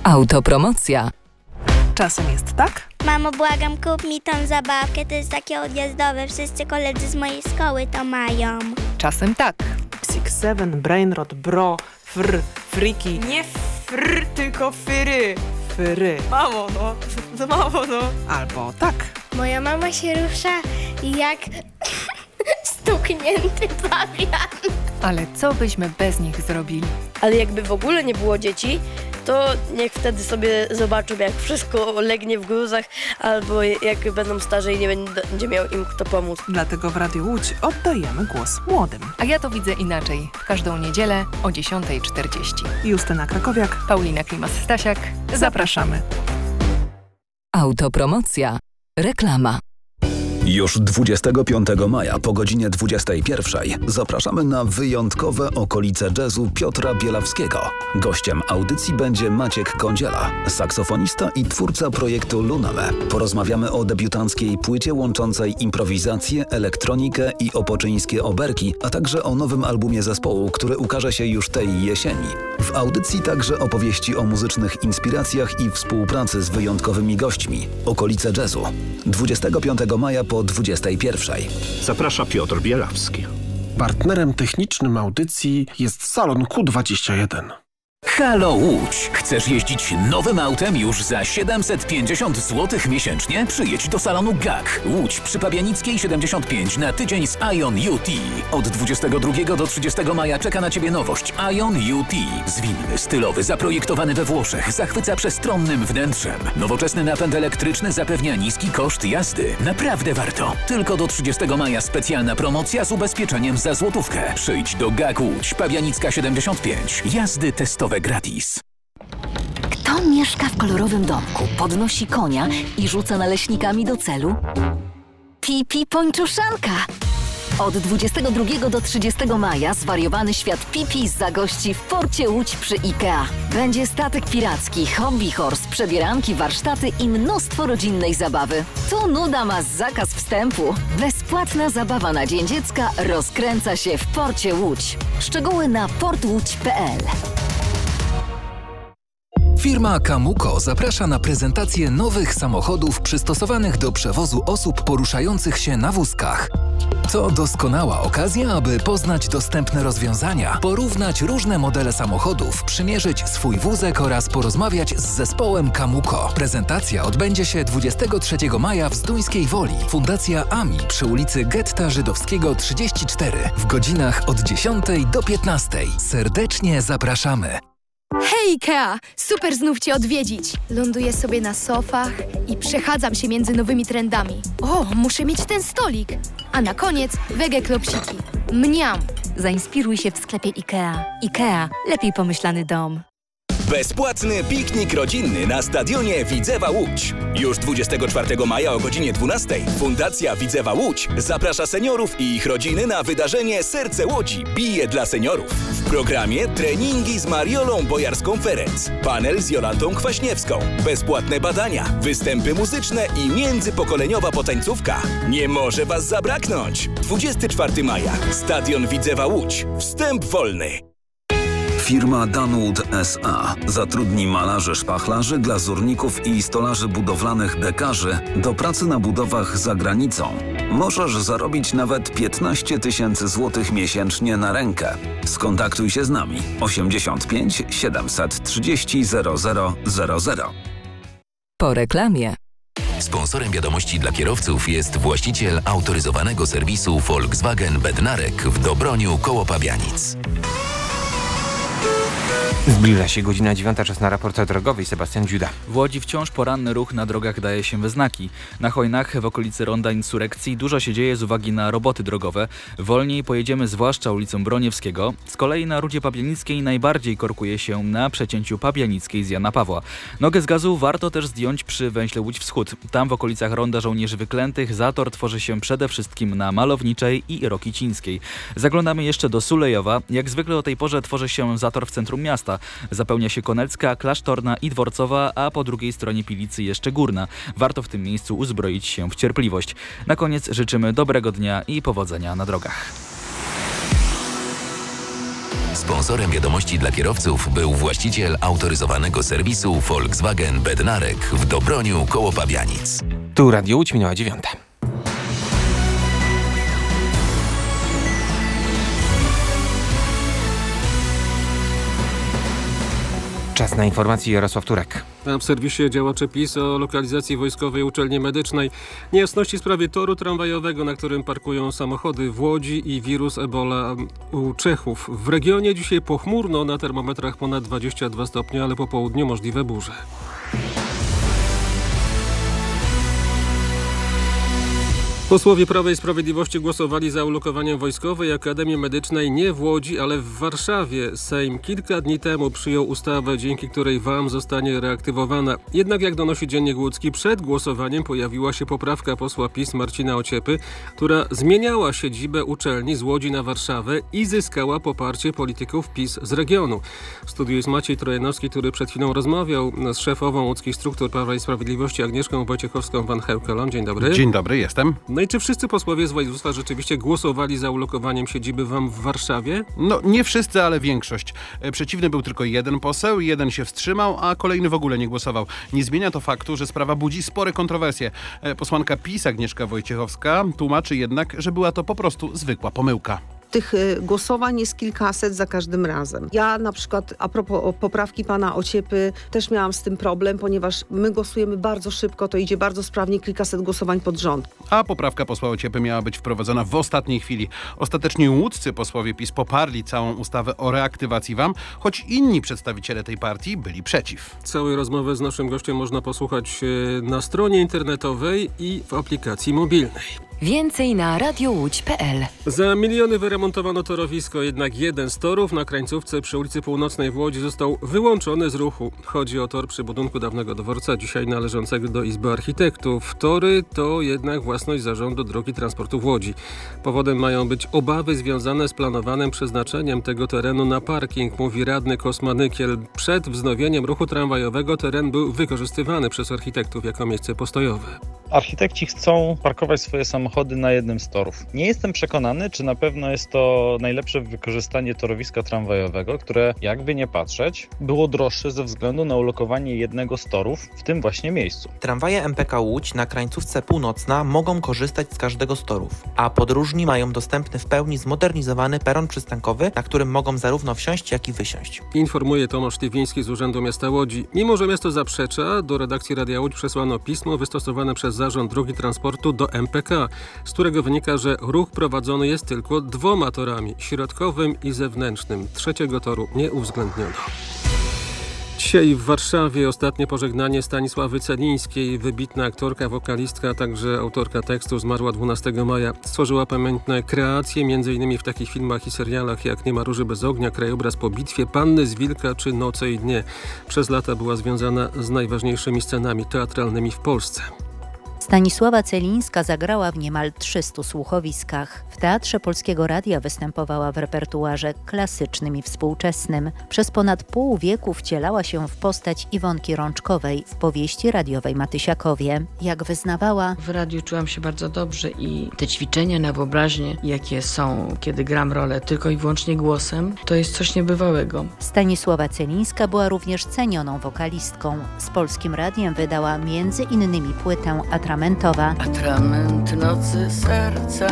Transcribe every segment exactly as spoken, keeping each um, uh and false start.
Autopromocja. Czasem jest tak? Mamo, błagam, kup mi tą zabawkę, to jest takie odjazdowe, wszyscy koledzy z mojej szkoły to mają. Czasem tak. Six Seven, Brainrot, Bro, Fr, Friki. Nie fr, tylko fyry. Fyry. Mamo, no. No mamo, no. Albo tak. Moja mama się rusza jak stuknięty pawian. Ale co byśmy bez nich zrobili? Ale jakby w ogóle nie było dzieci, to niech wtedy sobie zobaczą, jak wszystko legnie w gruzach, albo jak będą starzy i nie będzie miał im kto pomóc. Dlatego w Radiu Łódź oddajemy głos młodym. A ja to widzę inaczej. W każdą niedzielę o dziesiąta czterdzieści. Justyna Krakowiak, Paulina Klimas-Stasiak. Zapraszamy. Autopromocja. Reklama. Już dwudziestego piątego maja po godzinie dwudziestej pierwszej zapraszamy na wyjątkowe okolice jazzu Piotra Bielawskiego. Gościem audycji będzie Maciek Kądziela, saksofonista i twórca projektu Luname. Porozmawiamy o debiutanckiej płycie łączącej improwizację, elektronikę i opoczyńskie oberki, a także o nowym albumie zespołu, który ukaże się już tej jesieni. W audycji także opowieści o muzycznych inspiracjach i współpracy z wyjątkowymi gośćmi. Okolice jazzu. dwudziestego piątego maja po dwudziestej pierwszej. Zaprasza Piotr Bielawski. Partnerem technicznym audycji jest Salon Q dwadzieścia jeden. Halo Łódź! Chcesz jeździć nowym autem już za siedemset pięćdziesiąt złotych miesięcznie? Przyjedź do salonu G A K. Łódź przy Pabianickiej siedemdziesiąt pięć na tydzień z Ion U T. Od dwudziestego drugiego do trzydziestego maja czeka na Ciebie nowość Ion U T. Zwinny, stylowy, zaprojektowany we Włoszech, zachwyca przestronnym wnętrzem. Nowoczesny napęd elektryczny zapewnia niski koszt jazdy. Naprawdę warto. Tylko do trzydziestego maja specjalna promocja z ubezpieczeniem za złotówkę. Przyjdź do G A K Łódź, Pabianicka siedemdziesiąt pięć. Jazdy testowe gratis. Kto mieszka w kolorowym domku, podnosi konia i rzuca naleśnikami do celu? Pipi Pończuszanka! Od dwudziestego drugiego do trzydziestego maja zwariowany świat Pipi zagości w porcie Łódź przy IKEA. Będzie statek piracki, hobby horse, przebieranki, warsztaty i mnóstwo rodzinnej zabawy. Tu nuda ma zakaz wstępu. Bezpłatna zabawa na Dzień Dziecka rozkręca się w porcie Łódź. Szczegóły na port łódź kropka p l. Firma Kamuko zaprasza na prezentację nowych samochodów przystosowanych do przewozu osób poruszających się na wózkach. To doskonała okazja, aby poznać dostępne rozwiązania, porównać różne modele samochodów, przymierzyć swój wózek oraz porozmawiać z zespołem Kamuko. Prezentacja odbędzie się dwudziestego trzeciego maja w Zduńskiej Woli. Fundacja A M I przy ulicy Getta Żydowskiego trzydzieści cztery w godzinach od dziesiątej do piętnastej. Serdecznie zapraszamy. Hej Ikea! Super znów Cię odwiedzić! Ląduję sobie na sofach i przechadzam się między nowymi trendami. O, muszę mieć ten stolik! A na koniec wege klopsiki. Mniam! Zainspiruj się w sklepie Ikea. Ikea. Lepiej pomyślany dom. Bezpłatny piknik rodzinny na stadionie Widzewa Łódź. Już dwudziestego czwartego maja o godzinie dwunastej Fundacja Widzewa Łódź zaprasza seniorów i ich rodziny na wydarzenie Serce Łodzi bije dla seniorów. W programie treningi z Mariolą Bojarską-Ferenc, panel z Jolantą Kwaśniewską, bezpłatne badania, występy muzyczne i międzypokoleniowa potańcówka. Nie może Was zabraknąć! dwudziestego czwartego maja Stadion Widzewa Łódź. Wstęp wolny. Firma Danwood S A zatrudni malarzy, szpachlarzy, glazurników i stolarzy budowlanych dekarzy do pracy na budowach za granicą. Możesz zarobić nawet piętnaście tysięcy złotych miesięcznie na rękę. Skontaktuj się z nami osiemdziesiąt pięć siedemset trzydzieści zero zero zero zero. Po reklamie. Sponsorem wiadomości dla kierowców jest właściciel autoryzowanego serwisu Volkswagen Bednarek w Dobroniu koło Pabianic. Zbliża się godzina dziewiąta, czas na raport drogowy. Sebastian Dziuda. W Łodzi wciąż poranny ruch na drogach daje się we znaki. Na Chojnach w okolicy Ronda Insurekcji dużo się dzieje z uwagi na roboty drogowe. Wolniej pojedziemy zwłaszcza ulicą Broniewskiego. Z kolei na Rudzie Pabianickiej najbardziej korkuje się na przecięciu Pabianickiej z Jana Pawła. Nogę z gazu warto też zdjąć przy węźle Łódź Wschód. Tam w okolicach Ronda Żołnierzy Wyklętych zator tworzy się przede wszystkim na Malowniczej i Rokicińskiej. Zaglądamy jeszcze do Sulejowa. Jak zwykle o tej porze tworzy się zator w centrum miasta. Zapełnia się Konecka, Klasztorna i Dworcowa, a po drugiej stronie Pilicy jeszcze Górna. Warto w tym miejscu uzbroić się w cierpliwość. Na koniec życzymy dobrego dnia i powodzenia na drogach. Sponsorem wiadomości dla kierowców był właściciel autoryzowanego serwisu Volkswagen Bednarek w Dobroniu koło Pabianic. Tu Radio Łódź, minęła dziewiąta. Czas na informacje. Jarosław Turek. A w serwisie działacze PiS o lokalizacji wojskowej uczelni medycznej. Niejasności w sprawie toru tramwajowego, na którym parkują samochody w Łodzi i wirus Ebola u Czechów. W regionie dzisiaj pochmurno, na termometrach ponad dwadzieścia dwa stopnie, ale po południu możliwe burze. Posłowie Prawa i Sprawiedliwości głosowali za ulokowaniem Wojskowej Akademii Medycznej nie w Łodzi, ale w Warszawie. Sejm kilka dni temu przyjął ustawę, dzięki której W A M zostanie reaktywowana. Jednak jak donosi Dziennik Łódzki, przed głosowaniem pojawiła się poprawka posła PiS Marcina Ociepy, która zmieniała siedzibę uczelni z Łodzi na Warszawę i zyskała poparcie polityków PiS z regionu. W studiu jest Maciej Trojanowski, który przed chwilą rozmawiał z szefową łódzkich struktur Prawa i Sprawiedliwości Agnieszką Wojciechowską-Van Heukelą. Dzień dobry. Dzień dobry, jestem. No i czy wszyscy posłowie z województwa rzeczywiście głosowali za ulokowaniem siedziby W A M w Warszawie? No nie wszyscy, ale większość. Przeciwny był tylko jeden poseł, jeden się wstrzymał, a kolejny w ogóle nie głosował. Nie zmienia to faktu, że sprawa budzi spore kontrowersje. Posłanka PiS Agnieszka Wojciechowska tłumaczy jednak, że była to po prostu zwykła pomyłka. Tych głosowań jest kilkaset za każdym razem. Ja na przykład a propos poprawki pana Ociepy też miałam z tym problem, ponieważ my głosujemy bardzo szybko, to idzie bardzo sprawnie, kilkaset głosowań pod rząd. A poprawka posła Ociepy miała być wprowadzona w ostatniej chwili. Ostatecznie łódzcy posłowie PiS poparli całą ustawę o reaktywacji W A M, choć inni przedstawiciele tej partii byli przeciw. Całej rozmowy z naszym gościem można posłuchać na stronie internetowej i w aplikacji mobilnej. Więcej na radiowódź kropka pe el. Za miliony wyremontowano torowisko, jednak jeden z torów na krańcówce przy ulicy Północnej w Łodzi został wyłączony z ruchu. Chodzi o tor przy budynku dawnego dworca, dzisiaj należącego do Izby Architektów. Tory to jednak własność Zarządu Drogi Transportu w Łodzi. Powodem mają być obawy związane z planowanym przeznaczeniem tego terenu na parking, mówi radny Kosma Nykiel. Przed wznowieniem ruchu tramwajowego teren był wykorzystywany przez architektów jako miejsce postojowe. Architekci chcą parkować swoje samochody na jednym z torów. Nie jestem przekonany, czy na pewno jest to najlepsze wykorzystanie torowiska tramwajowego, które, jakby nie patrzeć, było droższe ze względu na ulokowanie jednego z torów w tym właśnie miejscu. Tramwaje M P K Łódź na krańcówce Północna mogą korzystać z każdego z torów, a podróżni mają dostępny w pełni zmodernizowany peron przystankowy, na którym mogą zarówno wsiąść, jak i wysiąść. Informuje Tomasz Tywiński z Urzędu Miasta Łodzi. Mimo że miasto zaprzecza, do redakcji Radia Łódź przesłano pismo wystosowane przez Zarząd Drogi Transportu do M P K, z którego wynika, że ruch prowadzony jest tylko dwoma torami, środkowym i zewnętrznym. Trzeciego toru nie uwzględniono. Dzisiaj w Warszawie ostatnie pożegnanie Stanisławy Celińskiej. Wybitna aktorka, wokalistka, a także autorka tekstu zmarła dwunastego maja. Stworzyła pamiętne kreacje, m.in. w takich filmach i serialach jak Nie ma róży bez ognia, Krajobraz po bitwie, Panny z Wilka czy Noce i dnie. Przez lata była związana z najważniejszymi scenami teatralnymi w Polsce. Stanisława Celińska zagrała w niemal trzystu słuchowiskach. W Teatrze Polskiego Radia występowała w repertuarze klasycznym i współczesnym. Przez ponad pół wieku wcielała się w postać Iwonki Rączkowej w powieści radiowej Matysiakowie. Jak wyznawała: w radiu czułam się bardzo dobrze i te ćwiczenia na wyobraźnię, jakie są, kiedy gram rolę tylko i wyłącznie głosem, to jest coś niebywałego. Stanisława Celińska była również cenioną wokalistką. Z Polskim Radiem wydała między innymi płytę Atramentowa. Atrament nocy serca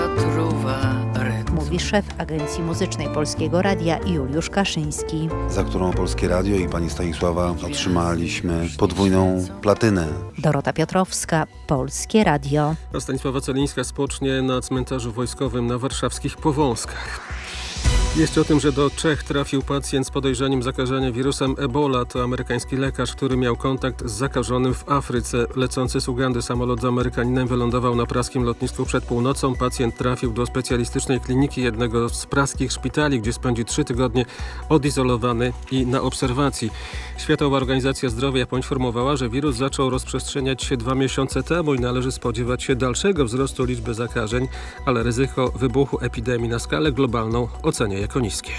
zatruwa rytm. Mówi szef Agencji Muzycznej Polskiego Radia Juliusz Kaszyński. Za którą Polskie Radio i pani Stanisława otrzymaliśmy podwójną platynę. Dorota Piotrowska, Polskie Radio. A Stanisława Celińska spocznie na cmentarzu wojskowym na warszawskich Powązkach. Jeszcze o tym, że do Czech trafił pacjent z podejrzeniem zakażenia wirusem Ebola. To amerykański lekarz, który miał kontakt z zakażonym w Afryce. Lecący z Ugandy samolot z Amerykaninem wylądował na praskim lotnisku przed północą. Pacjent trafił do specjalistycznej kliniki jednego z praskich szpitali, gdzie spędzi trzy tygodnie odizolowany i na obserwacji. Światowa Organizacja Zdrowia poinformowała, że wirus zaczął rozprzestrzeniać się dwa miesiące temu i należy spodziewać się dalszego wzrostu liczby zakażeń, ale ryzyko wybuchu epidemii na skalę globalną ocenia jako niskie.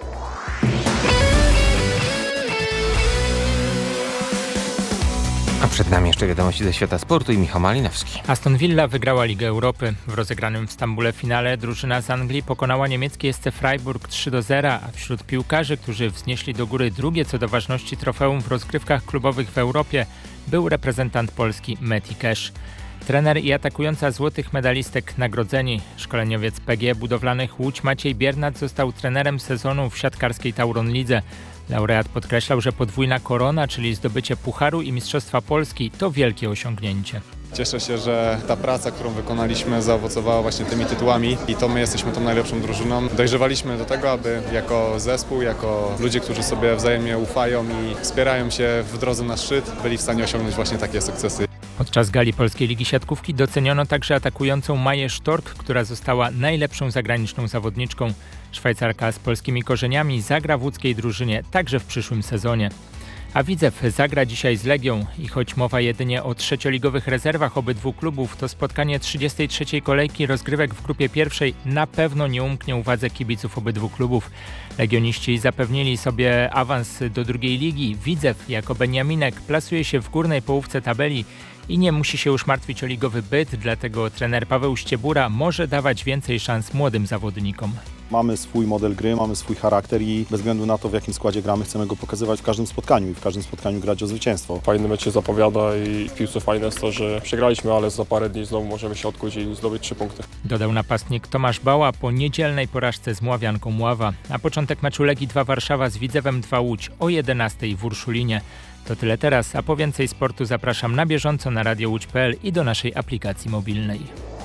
A przed nami jeszcze wiadomości ze świata sportu i Michał Malinowski. Aston Villa wygrała Ligę Europy. W rozegranym w Stambule finale drużyna z Anglii pokonała niemieckie S C Freiburg trzy do zera, a wśród piłkarzy, którzy wznieśli do góry drugie co do ważności trofeum w rozgrywkach klubowych w Europie, był reprezentant Polski Meti Cash. Trener i atakująca złotych medalistek nagrodzeni. Szkoleniowiec P G Budowlanych Łódź Maciej Biernat został trenerem sezonu w siatkarskiej Tauron Lidze. Laureat podkreślał, że podwójna korona, czyli zdobycie Pucharu i Mistrzostwa Polski, to wielkie osiągnięcie. Cieszę się, że ta praca, którą wykonaliśmy, zaowocowała właśnie tymi tytułami i to my jesteśmy tą najlepszą drużyną. Dojrzewaliśmy do tego, aby jako zespół, jako ludzie, którzy sobie wzajemnie ufają i wspierają się w drodze na szczyt, byli w stanie osiągnąć właśnie takie sukcesy. Podczas gali Polskiej Ligi Siatkówki doceniono także atakującą Maję Sztork, która została najlepszą zagraniczną zawodniczką. Szwajcarka z polskimi korzeniami zagra w łódzkiej drużynie także w przyszłym sezonie. A Widzew zagra dzisiaj z Legią i choć mowa jedynie o trzecioligowych rezerwach obydwu klubów, to spotkanie trzydziestej trzeciej kolejki rozgrywek w grupie pierwszej na pewno nie umknie uwadze kibiców obydwu klubów. Legioniści zapewnili sobie awans do drugiej ligi. Widzew jako beniaminek plasuje się w górnej połówce tabeli i nie musi się już martwić o ligowy byt, dlatego trener Paweł Ściebura może dawać więcej szans młodym zawodnikom. Mamy swój model gry, mamy swój charakter i bez względu na to, w jakim składzie gramy, chcemy go pokazywać w każdym spotkaniu i w każdym spotkaniu grać o zwycięstwo. Fajny mecz się zapowiada i w piłce fajne jest to, że przegraliśmy, ale za parę dni znowu możemy się odkuć i zdobyć trzy punkty. Dodał napastnik Tomasz Bała po niedzielnej porażce z Mławianką Mława. A początek meczu Legii dwa Warszawa z Widzewem dwa Łódź o jedenastej w Urszulinie. To tyle teraz, a po więcej sportu zapraszam na bieżąco na radio łódź kropka p l i do naszej aplikacji mobilnej.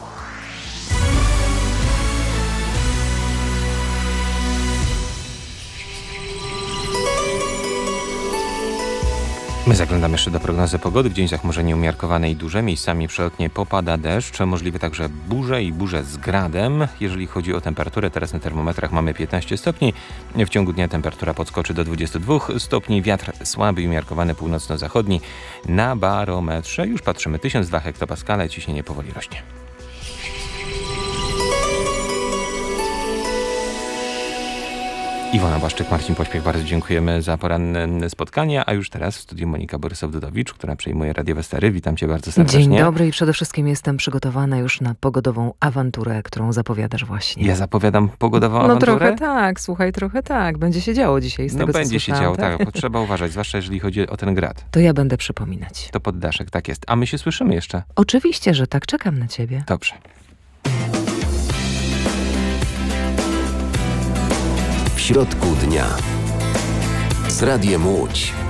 My zaglądamy jeszcze do prognozy pogody. W dzień zachmurzenie umiarkowane i duże. Miejscami przelotnie popada deszcz. Możliwe także burze i burze z gradem. Jeżeli chodzi o temperaturę, teraz na termometrach mamy piętnaście stopni. W ciągu dnia temperatura podskoczy do dwudziestu dwóch stopni. Wiatr słaby i umiarkowany północno-zachodni. Na barometrze już patrzymy tysiąc dwa hektopaskale. Ciśnienie powoli rośnie. Iwona Błaszczyk, Marcin Pośpiech, bardzo dziękujemy za poranne spotkania, a już teraz w studiu Monika Borysow-Dudowicz, która przejmuje Radio Stary. Witam cię bardzo serdecznie. Dzień dobry i przede wszystkim jestem przygotowana już na pogodową awanturę, którą zapowiadasz właśnie. Ja zapowiadam pogodową no, awanturę? No trochę tak, słuchaj, trochę tak. Będzie się działo dzisiaj z no tego, co będzie się słyszałam, działo, tak. tak. Trzeba uważać, zwłaszcza jeżeli chodzi o ten grad. To ja będę przypominać. To poddaszek, tak jest. A my się słyszymy jeszcze. Oczywiście, że tak. Czekam na ciebie. Dobrze. W środku dnia z Radiem Łódź.